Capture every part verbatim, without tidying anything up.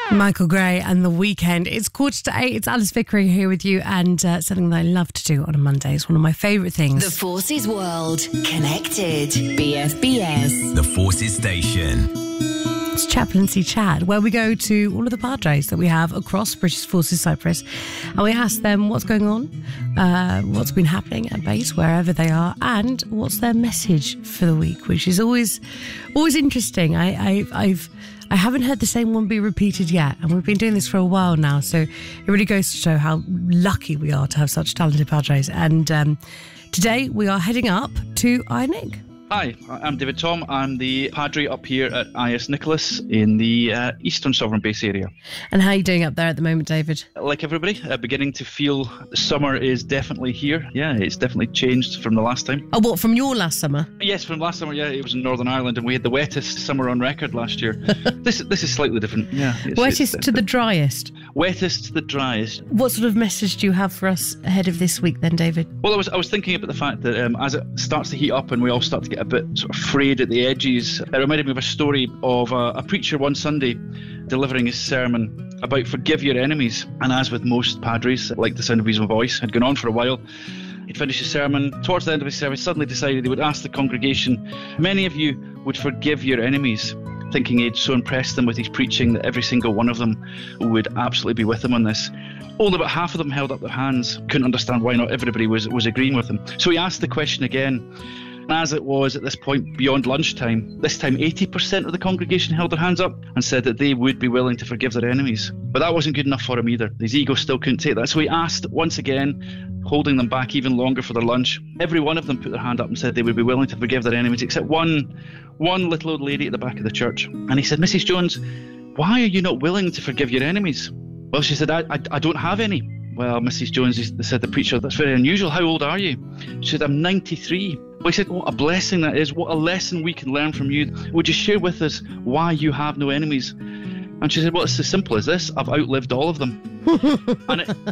Michael Gray and The Weekend. It's quarter to eight. It's Alice Vickering here with you, and uh, something that I love to do on a Monday. It's one of my favourite things. The Forces World. Connected. B F B S. The Forces Station. It's Chaplaincy Chat, where we go to all of the padres that we have across British Forces Cyprus, and we ask them what's going on, uh, what's been happening at base, wherever they are, and what's their message for the week, which is always, always interesting. I, I, I've, I haven't heard the same one be repeated yet, and we've been doing this for a while now, so it really goes to show how lucky we are to have such talented padres. And um, today we are heading up to Ironing. Hi, I'm David Tom. I'm the Padre up here at I S Nicholas in the uh, Eastern Sovereign Base area. And how are you doing up there at the moment, David? Like everybody, uh, beginning to feel summer is definitely here. Yeah, it's definitely changed from the last time. Oh, what, from your last summer? Yes, from last summer, yeah. It was in Northern Ireland and we had the wettest summer on record last year. this this is slightly different, yeah. It's, wettest it's to the driest? Wettest to the driest. What sort of message do you have for us ahead of this week then, David? Well, I was I was thinking about the fact that um, as it starts to heat up and we all start to get a bit sort of frayed at the edges, it reminded me of a story of a, a preacher one Sunday delivering his sermon about forgive your enemies. And as with most padres, like the sound of his own voice, had gone on for a while. He'd finished his sermon. Towards the end of his service, suddenly decided he would ask the congregation, many of you would forgive your enemies, thinking he'd so impressed them with his preaching that every single one of them would absolutely be with him on this. Only about half of them held up their hands, couldn't understand why not everybody was, was agreeing with him. So he asked the question again. And as it was at this point beyond lunchtime, this time eighty percent of the congregation held their hands up and said that they would be willing to forgive their enemies. But that wasn't good enough for him either. His ego still couldn't take that. So he asked once again, holding them back even longer for their lunch. Every one of them put their hand up and said they would be willing to forgive their enemies, except one, one little old lady at the back of the church. And he said, Missus Jones, why are you not willing to forgive your enemies? Well, she said, I, I, I don't have any. Well, Missus Jones said, the preacher, that's very unusual. How old are you? She said, I'm ninety-three. Well, he said, what a blessing that is. What a lesson we can learn from you. Would you share with us why you have no enemies? And she said, well, it's as simple as this. I've outlived all of them. And it,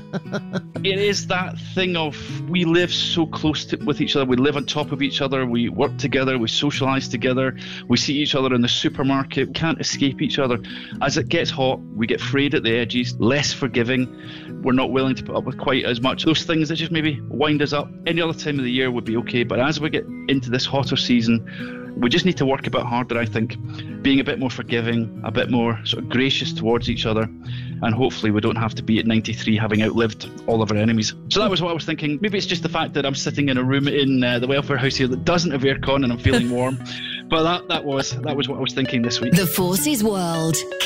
it is that thing of we live so close to, with each other. We live on top of each other. We work together. We socialise together. We see each other in the supermarket. We can't escape each other. As it gets hot, we get frayed at the edges, less forgiving. We're not willing to put up with quite as much. Those things that just maybe wind us up. Any other time of the year would be okay. But as we get into this hotter season, we just need to work a bit harder, I think, being a bit more forgiving, a bit more sort of gracious towards each other, and hopefully we don't have to be at ninety-three having outlived all of our enemies. So that was what I was thinking. Maybe it's just the fact that I'm sitting in a room in uh, the welfare house here that doesn't have aircon and I'm feeling warm, but that, that was that was what I was thinking this week. The Forces World.